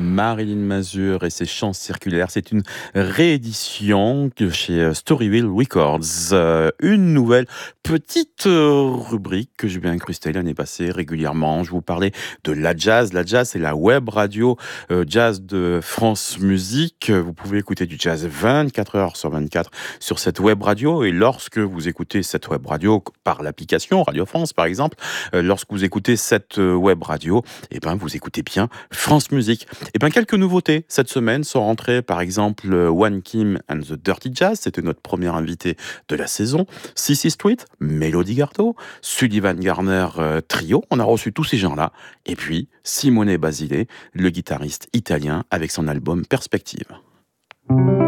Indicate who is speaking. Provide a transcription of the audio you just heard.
Speaker 1: Marilyn Mazur et ses chants circulaires. C'est une réédition de chez Storyville Records. Une nouvelle petite rubrique que je vais incruster l'année passée régulièrement. Je vous parlais de la jazz. La jazz, c'est la web radio jazz de France Musique. Vous pouvez écouter du jazz 24 heures sur 24 sur cette web radio. Et lorsque vous écoutez cette web radio par l'application Radio France, par exemple, lorsque vous écoutez cette web radio, eh ben, vous écoutez bien France Musique. Eh bien, quelques nouveautés cette semaine sont rentrées, par exemple, One Kim and the Dirty Jazz, c'était notre premier invité de la saison, Sissy Street, Melody Gardot, Sullivan Garner Trio, on a reçu tous ces gens-là, et puis Simone Basile, le guitariste italien avec son album Perspective.